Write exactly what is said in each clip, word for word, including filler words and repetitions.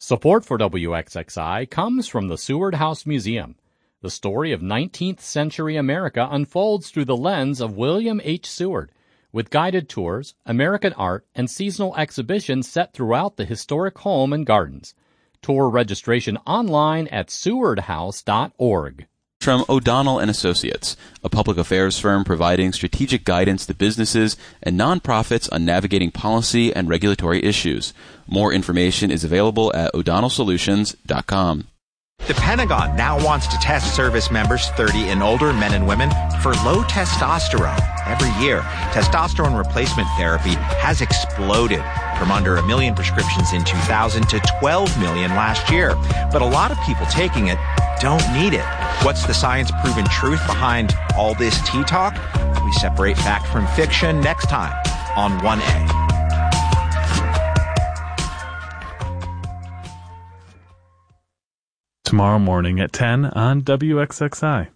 Support for W X X I comes from the Seward House Museum. The story of nineteenth century America unfolds through the lens of William H. Seward, with guided tours, American art, and seasonal exhibitions set throughout the historic home and gardens. Tour registration online at seward house dot org. From O'Donnell and Associates, a public affairs firm providing strategic guidance to businesses and nonprofits on navigating policy and regulatory issues. More information is available at o'donnell solutions dot com. The Pentagon now wants to test service members thirty and older, men and women, for low testosterone. Every year, testosterone replacement therapy has exploded from under a million prescriptions in two thousand to twelve million last year. But a lot of people taking it don't need it. What's the science-proven truth behind all this tea talk? We separate fact from fiction next time on one A. Tomorrow morning at ten on W X X I.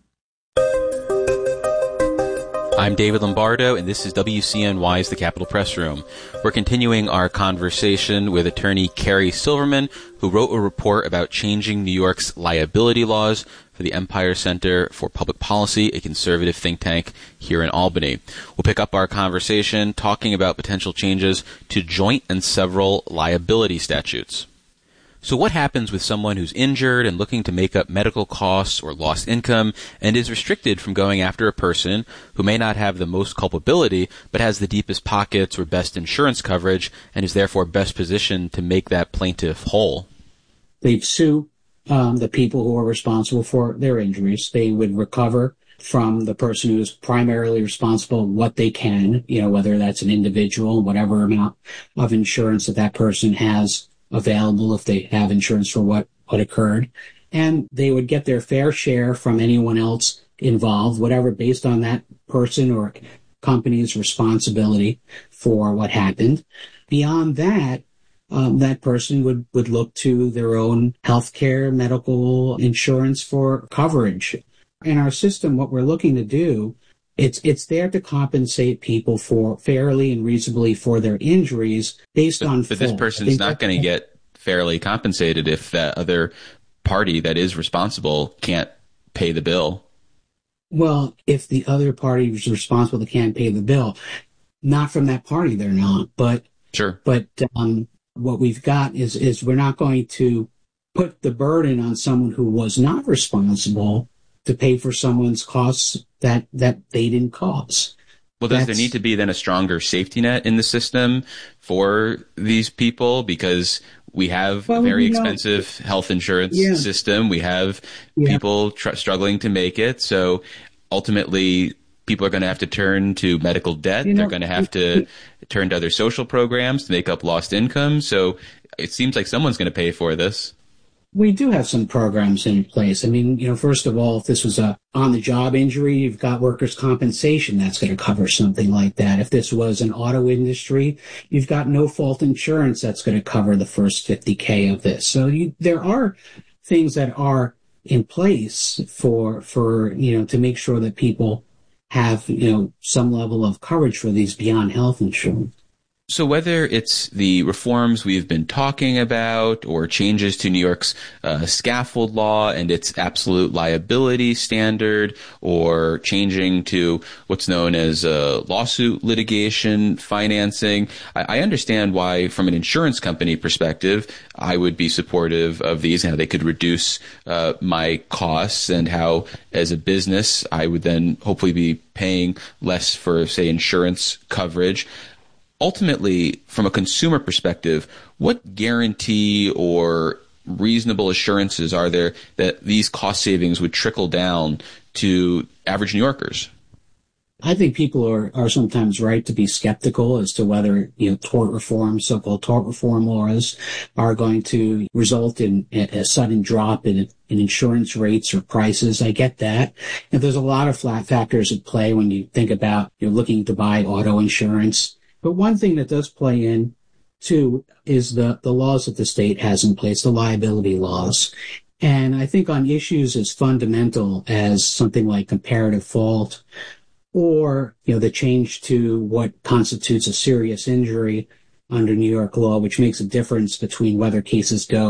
I'm David Lombardo, and this is W C N Y's The Capitol Press Room. We're continuing our conversation with attorney Carrie Silverman, who wrote a report about changing New York's liability laws for the Empire Center for Public Policy, a conservative think tank here in Albany. We'll pick up our conversation talking about potential changes to joint and several liability statutes. So what happens with someone who's injured and looking to make up medical costs or lost income and is restricted from going after a person who may not have the most culpability but has the deepest pockets or best insurance coverage and is therefore best positioned to make that plaintiff whole? They'd sue um, the people who are responsible for their injuries. They would recover from the person who is primarily responsible what they can, you know, whether that's an individual, whatever amount of insurance that that person has available if they have insurance for what, what occurred. And they would get their fair share from anyone else involved, whatever, based on that person or company's responsibility for what happened. Beyond that, um, that person would, would look to their own healthcare, medical insurance for coverage. In our system, what we're looking to do, It's it's there to compensate people for fairly and reasonably for their injuries based but, on But this person's not going to get fairly compensated if that other party that is responsible can't pay the bill. Well, if the other party is responsible, they can't pay the bill. Not from that party, they're not. But sure. But um, what we've got is is we're not going to put the burden on someone who was not responsible to pay for someone's costs that, that they didn't cause. Well, does That's, there need to be then a stronger safety net in the system for these people? Because we have well, a very you know, expensive health insurance yeah. system. We have yeah. people tr- struggling to make it. So ultimately, people are going to have to turn to medical debt. You know, They're going to have to turn to other social programs to make up lost income. So it seems like someone's going to pay for this. We do have some programs in place. I mean, you know, first of all, if this was a on-the-job injury, you've got workers' compensation that's going to cover something like that. If this was an auto industry, you've got no-fault insurance that's going to cover the first fifty K of this. So you, there are things that are in place for, for, you know, to make sure that people have, you know, some level of coverage for these beyond health insurance. So whether it's the reforms we've been talking about or changes to New York's uh, scaffold law and its absolute liability standard, or changing to what's known as uh, lawsuit litigation financing, I, I understand why, from an insurance company perspective, I would be supportive of these and how they could reduce uh, my costs, and how, as a business, I would then hopefully be paying less for, say, insurance coverage. Ultimately, from a consumer perspective, what guarantee or reasonable assurances are there that these cost savings would trickle down to average New Yorkers? I think people are, are sometimes right to be skeptical as to whether, you know, tort reform, so-called tort reform laws are going to result in a, a sudden drop in, in insurance rates or prices. I get that. And there's a lot of flat factors at play when you think about you're looking to buy auto insurance. But one thing that does play in, too, is the, the laws that the state has in place, the liability laws. And I think on issues as fundamental as something like comparative fault, or, you know, the change to what constitutes a serious injury under New York law, which makes a difference between whether cases go